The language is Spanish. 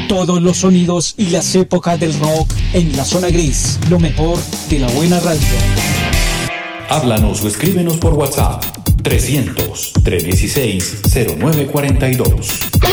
Todos los sonidos y las épocas del rock en la zona gris. Lo mejor de la buena radio. Háblanos o escríbenos por WhatsApp 300-316-0942.